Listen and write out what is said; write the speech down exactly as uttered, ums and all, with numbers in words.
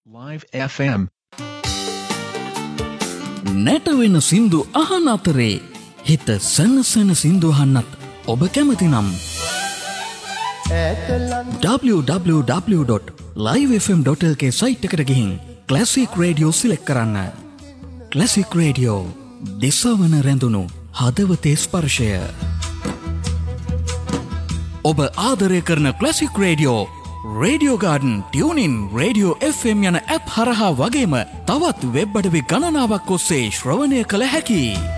Live F M නැටවෙන සින්දු අහන අතරේ හිත සනසන සින්දු අහන්නත් ඔබ කැමති නම් W W W dot live F M dot L කේ සයිට් එකට ගිහින් ක්ලාසික් රේඩියෝ සිලෙක්ට් කරන්න. ක්ලාසික් රේඩියෝ දිසවන රැඳුණු හදවතේ ස්පර්ශය. ඔබ ආදරය කරන classic radio radio garden, tuning, radio F M යන ඇප් හරහා වගේම තවත් වෙබ් අඩවි ගණනාවක් ඔස්සේ ශ්‍රවණය කළ හැකියි.